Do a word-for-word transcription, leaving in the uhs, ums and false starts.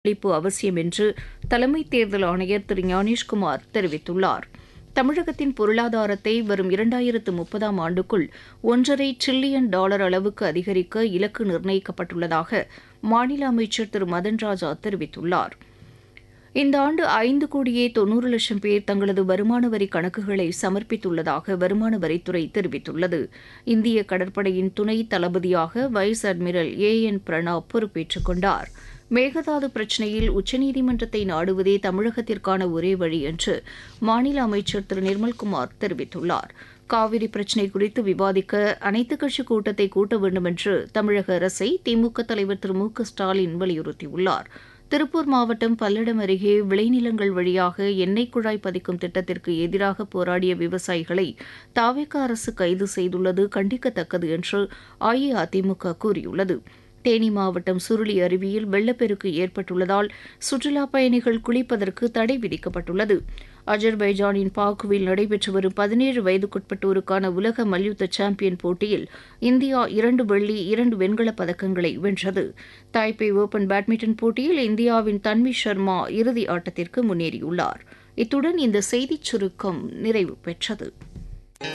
அளிப்பு அவசியம் என்று தலைமை தேர்தல் ஆணையர் திரு ஞானேஷ்குமார் தெரிவித்துள்ளார். தமிழகத்தின் பொருளாதாரத்தை வரும் இரண்டாயிரத்து முப்பதாம் ஆண்டுக்குள் ஒன்றரை டிரில்லியன் டாலர் அளவுக்கு அதிகரிக்க இலக்கு நிர்ணயிக்கப்பட்டுள்ளதாக மாநில அமைச்சர் திரு மதன் ராஜா தெரிவித்துள்ளார். இந்த ஆண்டு ஐந்து கோடியே தொன்னூறு லட்சம் பேர் தங்களது வருமான வரி கணக்குகளை சமர்ப்பித்துள்ளதாக வருமான வரித்துறை தெரிவித்துள்ளது. இந்திய கடற்படையின் துணை தளபதியாக வைஸ் அட்மிரல் ஏ என் பிரணாப் பொறுப்பேற்றுக் கொண்டார். மேகதாது பிரச்சினையில் உச்சநீதிமன்றத்தை நாடுவதே தமிழகத்திற்கான ஒரே வழி என்று மாநில அமைச்சர் திரு நிர்மல்குமார் தெரிவித்துள்ளார். காவிரி பிரச்சினை குறித்து விவாதிக்க அனைத்துக் கட்சிக் கூட்டத்தை கூட்ட வேண்டும் என்று தமிழக அரசை திமுக தலைவர் திரு மு க ஸ்டாலின் வலியுறுத்தியுள்ளார். திருப்பூர் மாவட்டம் பல்லடம் அருகே விளைநிலங்கள் வழியாக எண்ணெய் குழாய் பதிக்கும் திட்டத்திற்கு எதிராக போராடிய விவசாயிகளை தாவேகா அரசு கைது செய்துள்ளது கண்டிக்கத்தக்கது என்று அஇஅதிமுக கூறியுள்ளது. தேனி மாவட்டம் சுருளி அருவியில் வெள்ளப்பெருக்கு ஏற்பட்டுள்ளதால் சுற்றுலாப் பயணிகள் குளிப்பதற்கு தடை விதிக்கப்பட்டுள்ளது. அஜர்பைஜானின் பாக்குவில் நடைபெற்று வரும் பதினேழு வயதுக்குட்பட்டோருக்கான உலக மல்யுத்த சாம்பியன் போட்டியில் இந்தியா இரண்டு வெள்ளி இரண்டு வெண்கலப் பதக்கங்களை வென்றது. தாய்பே ஓபன் பேட்மிண்டன் போட்டியில் இந்தியாவின் தன்வி சர்மா இறுதி ஆட்டத்திற்கு முன்னேறியுள்ளார். இத்துடன் இந்த செய்திச் சுருக்கம் நிறைவு பெற்றது.